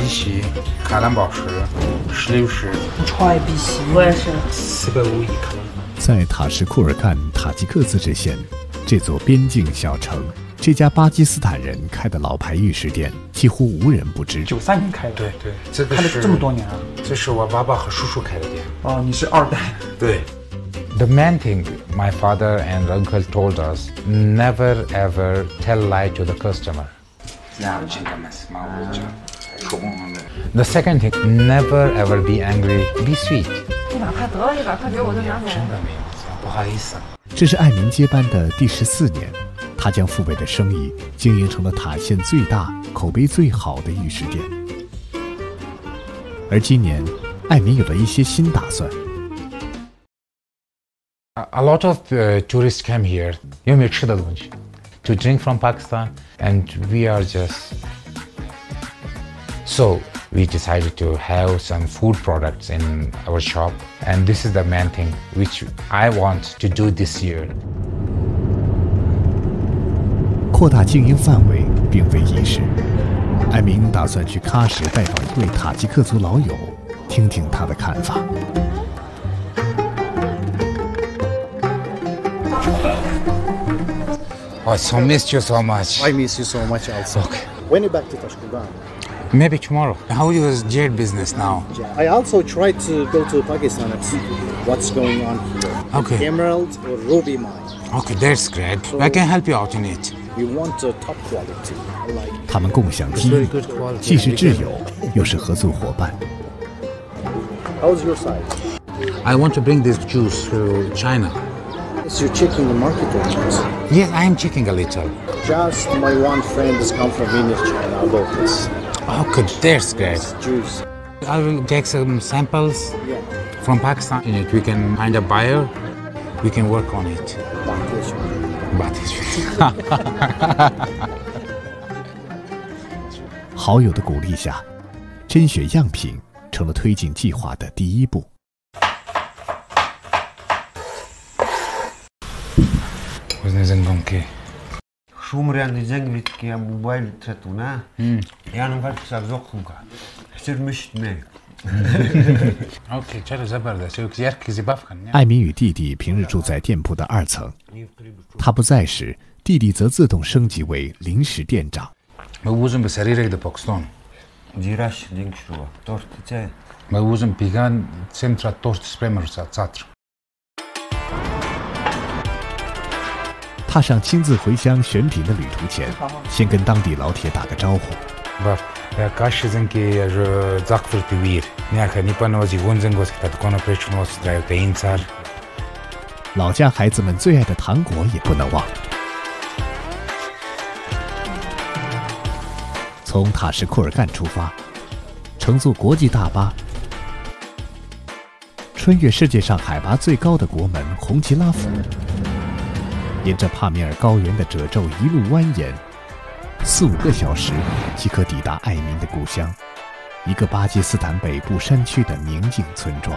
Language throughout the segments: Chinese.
碧玺、卡兰宝石、石榴石。 超爱碧玺，我也是。 450一克。 在塔什库尔干塔吉克自治县这座边境小城，这家巴基斯坦人开的老牌玉石店几乎无人不知。 93年开的， 对对，这个开了这么多年啊！ 这是我爸爸和叔叔开的店。 哦，你是2代。 对。The main thing my father and uncle told us: never ever tell lie to the customer. The second thing, never ever be angry, be sweet. 100块得了，100块给我就拿走了。 真的没有，不好意思。 这是艾明接班的第14年，他将父辈的生意经营成了塔县最大、口碑最好的玉石店。而今年，艾明有了一些新打算。 A lot of tourists come here. 有没有吃的东西 to drink from Pakistan, and we are just so we decided to have some food products in our shop, and this is the main thing which I want to do this year. 扩大经营范围并非易事，艾明打算去喀什拜访一位塔吉克族老友，听听他的看法。 I so missed you so much. I miss you so much also. Okay. When are you back to Tashkent? Maybe tomorrow. How is jade business now? I also tried to go to Pakistan and see what's going on here. Okay. Emerald or ruby mine. Okay, that's great. I can help you out in it. We want top quality. I like it. 他们共享机遇，既是挚友，又是合作伙伴。 How's your side? I want to bring this juice to China. Is you checking the market or not? Yes, I am checking a little. Just my one friend has come from Venus, China about this. Okay, that's great. Juice. I will take some samples Yeah. from Pakistan. In it, we can find a buyer. We can work on it. But 好友的鼓励下，甄选样品成了推进计划的第一步。 Шумряны зангвитки мобайл татуна. Янамгар сарзохумка. Сирмишме. Okay, чара забардас. Яркий забавка. 艾明与弟弟平日住在店铺的2层，他不在时，弟弟则自动升级为临时店长。 Мы узем бесарирек до Пакистан. Дираш линкшува. Тортице. Мы узем пиган центра торт спремер завтра. 踏上亲自回乡选品的旅途前，先跟当地老铁打个招呼。老家孩子们最爱的糖果也不能忘。从塔什库尔干出发，乘坐国际大巴，穿越世界上海拔最高的国门红旗拉府，沿着帕米尔高原的褶皱一路蜿蜒，4-5个小时即可抵达艾明的故乡，一个巴基斯坦北部山区的宁静村庄。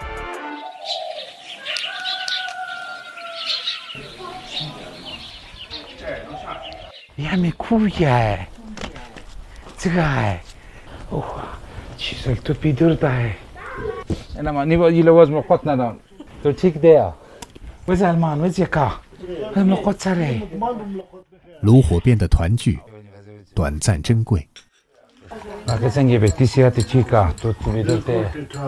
야미 쿠야. 지가. 오. 지설 또 비들다. انا ما نبغى يلوز مقطنا دون. تو تيك ده. وزالمان وزيكا. 炉火边的团聚，短暂珍贵。